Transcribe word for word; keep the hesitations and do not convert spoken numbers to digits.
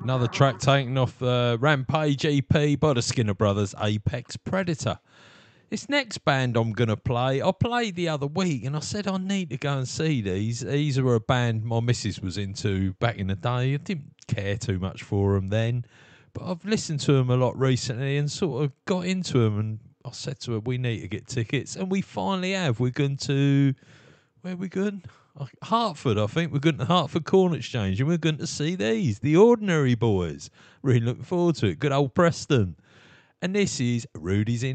Another track taken off uh, Rampage E P by the Skinner Brothers, Apex Predator. This next band I'm going to play, I played the other week and I said I need to go and see these. These are a band my missus was into back in the day. I didn't care too much for them then, but I've listened to them a lot recently and sort of got into them, and I said to her, we need to get tickets, and we finally have. We're going to, where are we going? Hartford, I think. We're going to Hartford Corn Exchange and we're going to see these, the Ordinary Boys. Really looking forward to it. Good old Preston. And this is Rudy's in